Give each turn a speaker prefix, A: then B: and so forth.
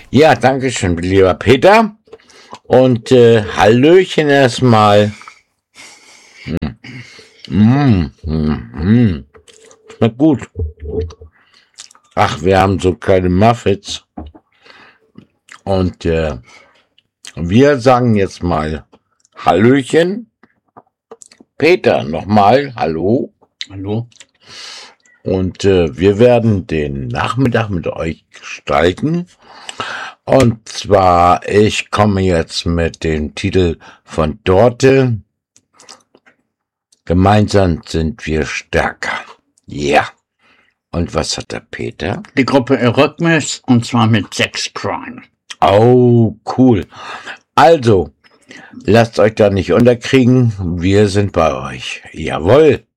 A: Ja, danke schön, lieber Peter. Und Hallöchen erstmal. Schmeckt gut. Ach, wir haben so kleine Muffins. Und wir sagen jetzt mal Hallöchen. Peter, nochmal Hallo.
B: Hallo.
A: Und wir werden den Nachmittag mit euch gestalten. Und zwar, ich komme jetzt mit dem Titel von Dorte. Gemeinsam sind wir stärker. Ja. Und was hat der Peter?
B: Die Gruppe Eurythmus, und zwar mit Sex Crime.
A: Oh, cool. Also, lasst euch da nicht unterkriegen. Wir sind bei euch. Jawohl.